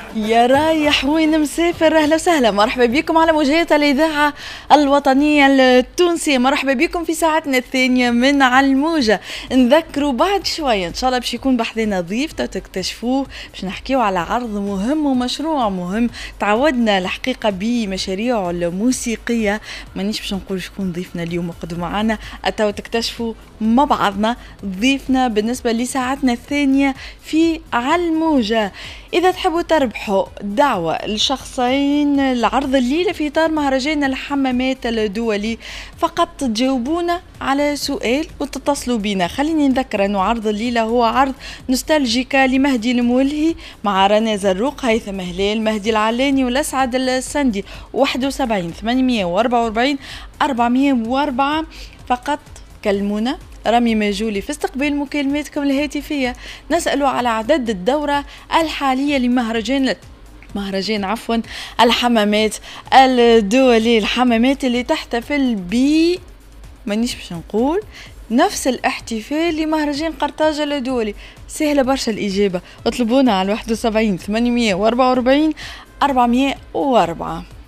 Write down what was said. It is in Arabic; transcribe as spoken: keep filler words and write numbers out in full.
يا رايح وين مسافر، اهلا وسهلا، مرحبا بكم على موجات الاذاعه الوطنيه التونسيه. مرحبا بكم في ساعتنا الثانيه من على الموجه. نذكروا بعد شويه ان شاء الله باش يكون بحذنا ضيف تكتشفوه، باش نحكيو على عرض مهم ومشروع مهم. تعودنا الحقيقه بمشاريع الموسيقيه، مانيش باش نقول شكون ضيفنا اليوم وقدوا معنا، اتو تكتشفوا مع بعضنا ضيفنا بالنسبه لساعتنا الثانيه في على الموجه. إذا تحبوا تربحوا دعوة لشخصين العرض الليلة في إطار مهرجان الحمامات الدولي، فقط تجاوبونا على سؤال وتتصلوا بنا. خليني نذكر أنه عرض الليلة هو عرض نوستالجيكا لمهدي المولهي مع رنا زروق، هيثم هلال، مهدي العلاني والأسعد السندي. واحد وسبعين ثمانمية وأربعة وأربعين أربعمية وأربعة. فقط كلمونا. رامي ماجولي في استقبال مكالماتكم الهاتفية. نسأل على عدد الدورة الحالية لمهرجان مهرجان عفوا الحمامات الدولي، الحمامات اللي تحتفل ب مانيش باش نقول نفس الاحتفال لمهرجان قرطاج الدولي. سهلة برشا الإجابة، اطلبونا على واحد وسبعين ثمانمية وأربعة وأربعين أربعمية وأربعة.